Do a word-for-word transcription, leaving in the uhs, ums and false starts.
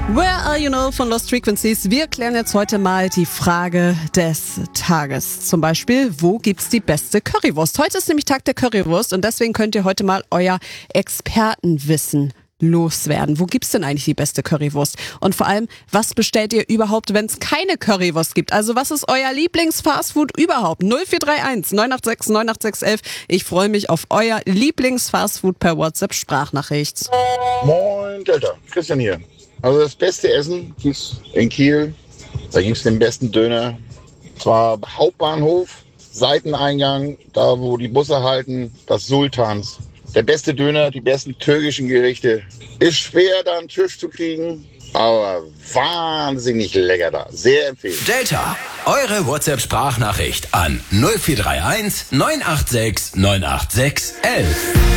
Where Are You Know von Lost Frequencies. Wir klären jetzt heute mal die Frage des Tages. Zum Beispiel, wo gibt's die beste Currywurst? Heute ist nämlich Tag der Currywurst und deswegen könnt ihr heute mal euer Expertenwissen loswerden. Wo gibt's denn eigentlich die beste Currywurst? Und vor allem, was bestellt ihr überhaupt, wenn es keine Currywurst gibt? Also was ist euer Lieblingsfastfood überhaupt? null vier drei eins neun acht sechs neun acht sechs eins. Ich freue mich auf euer Lieblingsfastfood per WhatsApp-Sprachnachricht. Moin Delta, Christian hier. Also das beste Essen gibt's in Kiel. Da gibt's den besten Döner. Zwar Hauptbahnhof, Seiteneingang, da wo die Busse halten, das Sultans. Der beste Döner, die besten türkischen Gerichte. Ist schwer, da einen Tisch zu kriegen, aber wahnsinnig lecker da. Sehr empfehlenswert. Delta, eure WhatsApp-Sprachnachricht an null vier drei eins neun acht sechs neun acht sechs eins eins.